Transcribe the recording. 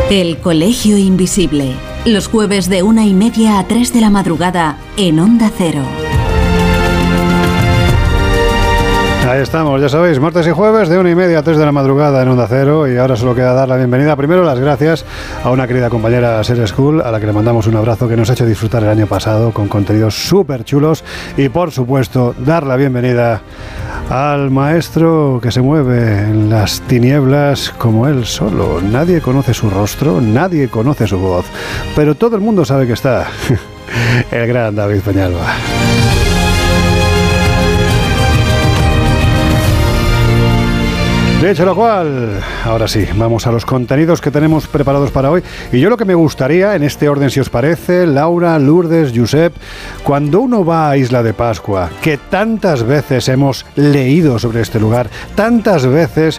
El Colegio Invisible. Los jueves de 1:30 a 3 de la madrugada en Onda Cero. Ahí estamos, ya sabéis, martes y jueves de 1:30 a 3 de la madrugada en Onda Cero. Y ahora solo queda dar la bienvenida, primero las gracias a una querida compañera Ser School, a la que le mandamos un abrazo, que nos ha hecho disfrutar el año pasado con contenidos súper chulos. Y por supuesto, dar la bienvenida al maestro que se mueve en las tinieblas como él solo. Nadie conoce su rostro, nadie conoce su voz, pero todo el mundo sabe que está el gran David Peñalba. Dicho lo cual, ahora sí, vamos a los contenidos que tenemos preparados para hoy. Y yo lo que me gustaría, en este orden si os parece, Laura, Lourdes, Josep, cuando uno va a Isla de Pascua, que tantas veces hemos leído sobre este lugar, tantas veces